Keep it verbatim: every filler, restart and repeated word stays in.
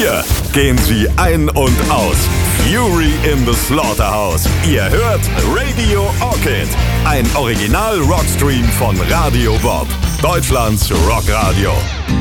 Hier gehen sie ein und aus. Fury in the Slaughterhouse. Ihr hört Radio Orchid, ein Original-Rockstream von Radio Bob, Deutschlands Rockradio.